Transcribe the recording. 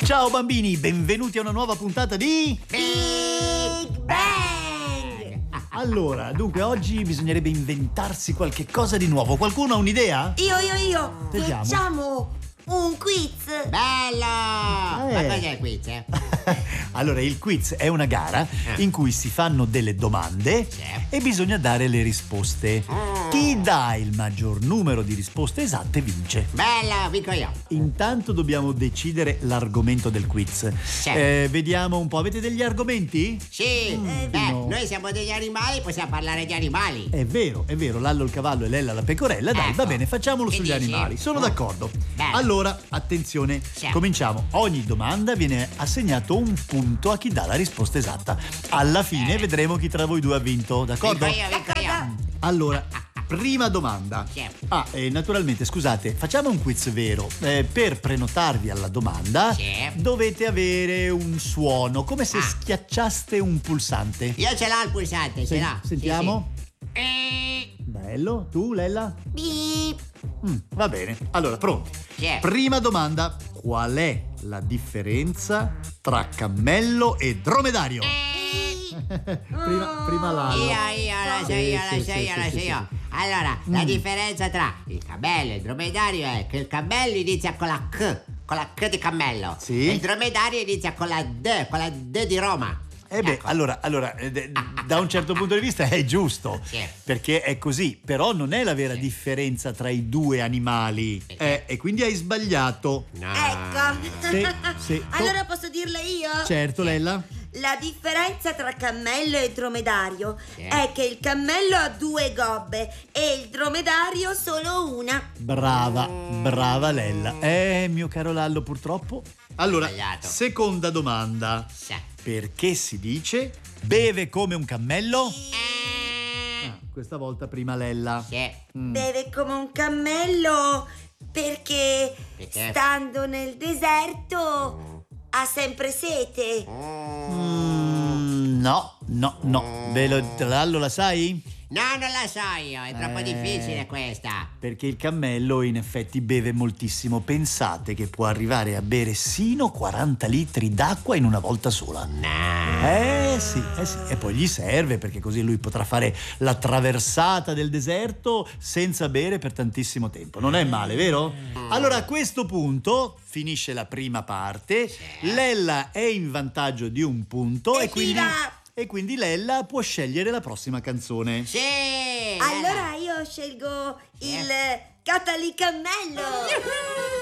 Ciao bambini, benvenuti a una nuova puntata di Big Bang! Allora, dunque oggi bisognerebbe inventarsi qualche cosa di nuovo. Qualcuno ha un'idea? Io! Vediamo. Facciamo un quiz! Bello! Ma cos'è il quiz? Allora, il quiz è una gara in cui si fanno delle domande e bisogna dare le risposte. Chi dà il maggior numero di risposte esatte vince. Bello, vinco io. Intanto dobbiamo decidere l'argomento del quiz. Vediamo un po', avete degli argomenti? Sì, no. noi siamo degli animali, possiamo parlare di animali. È vero, Lallo il cavallo e Lella la pecorella. Dai, Ecco. va bene, facciamolo Che sugli dici? animali. Sono d'accordo. Bene. Allora, attenzione, Sì. cominciamo. Ogni domanda viene assegnato un punto a chi dà la risposta esatta. Alla fine vedremo chi tra voi due ha vinto, d'accordo? Vinco io. Allora, prima domanda. Sì. Naturalmente, scusate, facciamo un quiz vero. Per prenotarvi alla domanda Sì. dovete avere un suono, come se schiacciaste un pulsante. Io ce l'ho il pulsante, ce l'ho. Sentiamo. Sì. Bello, tu Lella? Beep! Va bene, allora pronti. Sì. Prima domanda: qual è la differenza tra cammello e dromedario? prima Lallo. Io, la so io. Allora, la differenza tra il cammello e il dromedario è che il cammello inizia con la K di cammello. Sì. E il dromedario inizia con la D di Roma. Ecco. Allora, da un certo punto di vista è giusto, Sì. perché è così, però non è la vera differenza tra i due animali, e quindi hai sbagliato. No. Ecco! Sì. Allora posso dirla io? Certo, Lella? La differenza tra cammello e dromedario è che il cammello ha 2 gobbe e il dromedario solo una. Brava Lella. Mio caro Lallo, purtroppo. Allora, Sbagliato. seconda domanda. Sì. Perché si dice beve come un cammello? Questa volta prima Lella. Sì. Beve come un cammello perché Perché? stando nel deserto ha sempre sete. No. Lallo, la sai? No, non la so io, è troppo difficile questa. Perché il cammello in effetti beve moltissimo. Pensate che può arrivare a bere sino 40 litri d'acqua in una volta sola. No. Sì. E poi gli serve perché così lui potrà fare la traversata del deserto senza bere per tantissimo tempo. Non è male, vero? Allora, a questo punto finisce la prima parte. Lella è in vantaggio di un punto e quindi Lella può scegliere la prossima canzone. Sì. Allora io scelgo il Catalicammello.